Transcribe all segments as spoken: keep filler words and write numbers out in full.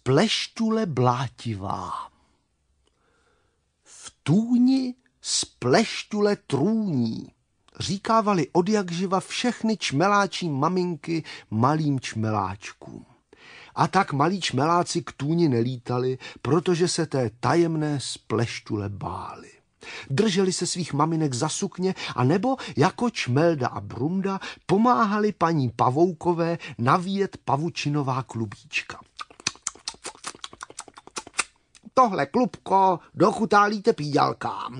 Spleštule blátivá. V tůni spleštule trůní, říkávali odjakživa všechny čmeláčí maminky malým čmeláčkům. A tak malí čmeláci k tůni nelítali, protože se té tajemné spleštule báli. Drželi se svých maminek za sukně a nebo jako Čmelda a Brunda pomáhali paní Pavoukové navíjet pavučinová klubíčka. Tohle klubko dochutálíte píďalkám,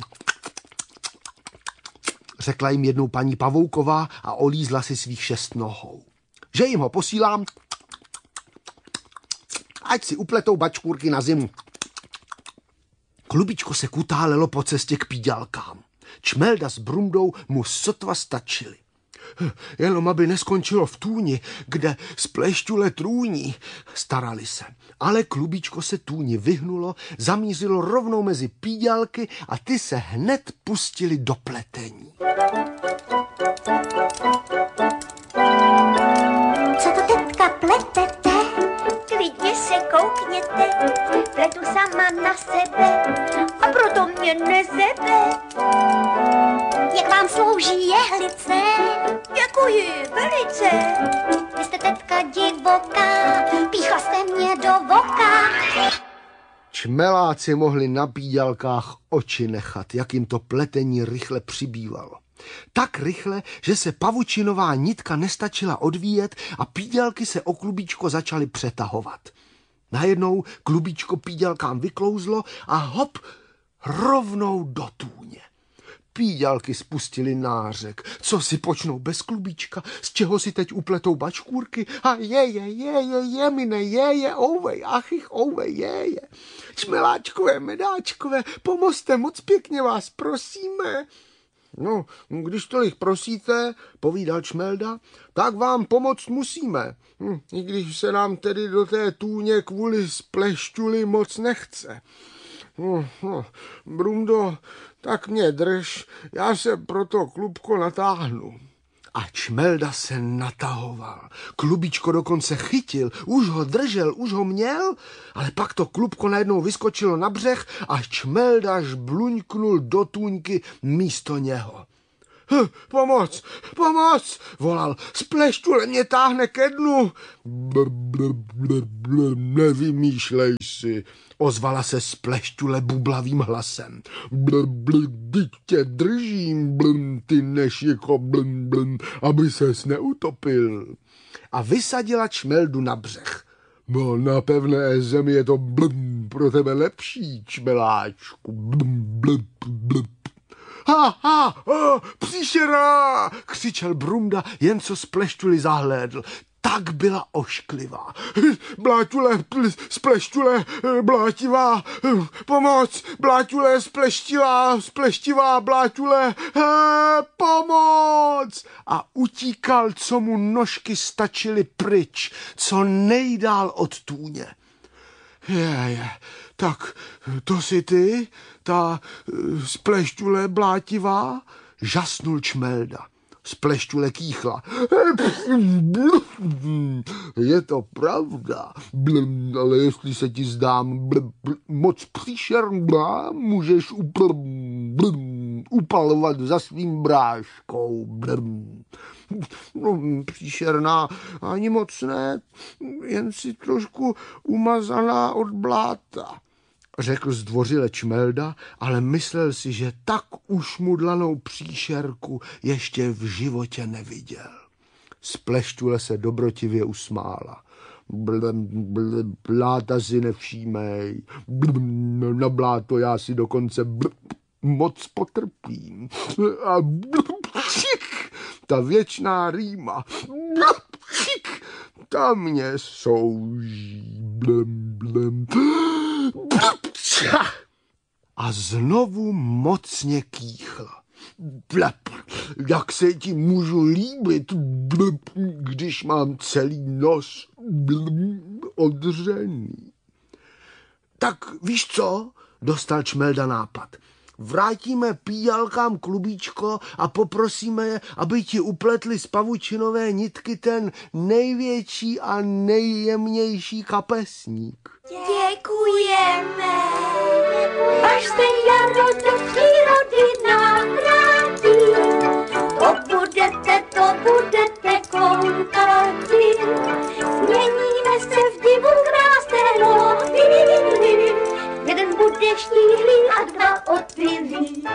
řekla jim jednou paní Pavouková a olízla si svých šest nohou. Že jim ho posílám, ať si upletou bačkůrky na zimu. Klubičko se kutálelo po cestě k píďalkám. Čmelda s Brundou mu sotva stačili. Jenom aby neskončilo v tůni, kde spleštule trůní, starali se. Ale klubičko se tůni vyhnulo, zamířilo rovnou mezi píďalky a ty se hned pustili do pletení. Co to teďka pletete? Klidně se koukněte, pletu sama na sebe a proto mě nezebe. Jak vám slouží jehlice? Děkuji velice. Vy jste teďka divoká, píchla jste mě do voka. Čmeláci mohli na píďalkách oči nechat, jak jim to pletení rychle přibývalo. Tak rychle, že se pavučinová nitka nestačila odvíjet a píďalky se o klubíčko začaly přetahovat. Najednou klubíčko píďalkám vyklouzlo a hop, rovnou do tůně. Píďalky spustili nářek. Co si počnou bez klubíčka? Z čeho si teď upletou bačkůrky? A je, je, je, je, je, mine, je, je, ouvej, achich, ouvej, je, je. Čmeláčkové, medáčkové, pomozte, moc pěkně vás prosíme. No, když tolik prosíte, povídal Čmelda, tak vám pomoct musíme. Hm, i když se nám tedy do té tůně kvůli spleštuli moc nechce. No, no, Brundo, tak mě drž, já se pro to klubko natáhnu. A Čmelda se natahoval. Klubičko dokonce chytil, už ho držel, už ho měl, ale pak to klubko najednou vyskočilo na břeh a Čmelda žbluňknul do tůňky místo něho. Hm, pomoc, pomoc, volal, spleštule mě táhne ke dnu. Bl, bl, bl, bl, nevymýšlej si, ozvala se spleštule bublavým hlasem. Bl, bl, dyť tě držím, bln, ty nešiko, bln, bln, aby ses neutopil. A vysadila Čmeldu na břeh. No, na pevné zemi je to bln, pro tebe lepší, čmeláčku, bln, bln, bln. Ha, ha, ha, příšera, křičel Brunda, jen co spleštuli zahlédl. Tak byla ošklivá. Bláťule, spleštule, blátivá, pomoc, bláťule, spleštila, spleštivá, bláťule, he, pomoc! A utíkal, co mu nožky stačily pryč, co nejdál od tůně. Je, je, tak to si ty, ta spleštule blátivá, žasnul Čmelda. Spleštule kýchla. Je to pravda, ale jestli se ti zdám moc příšerná, můžeš upalovat za svým bráškou. No, příšerná ani moc ne, jen si trošku umazaná od bláta, řekl zdvořile Čmelda, ale myslel si, že tak ušmudlanou příšerku ještě v životě neviděl. Spleštule se dobrotivě usmála. Blem, blem, bláta si nevšímej. Blem, na bláto já si dokonce blem, moc potrpím. A blem, čik, ta věčná rýma. Blem, čik, ta mě souží. Blem, blem. A znovu mocně kýchla. Blep, jak se ti můžu líbit, blep, když mám celý nos blep, odřený. Tak víš co? Dostal Čmelda nápad. vrátíme píjalkám klubíčko a poprosíme je, aby ti upletli z pavučinové nitky ten největší a nejjemnější kapesník. Děkujeme, až se jaro do přírody nám vrátí. To budete, to budete koukati, změníme se v divu krásného. Jeden bude štíhlý a dva otylí.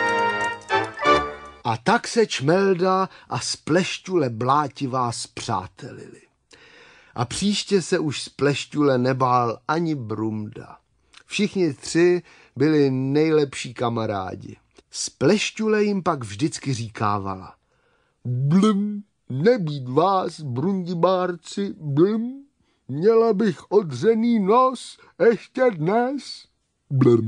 A tak se Čmelda a Splešťule blátivá spřátelili. A příště se už Splešťule nebál ani Brumda. Všichni tři byli nejlepší kamarádi. Splešťule jim pak vždycky říkávala: Blum, nebýt vás, brundibárci, blum, měla bych odřený nos ještě dnes. Blum.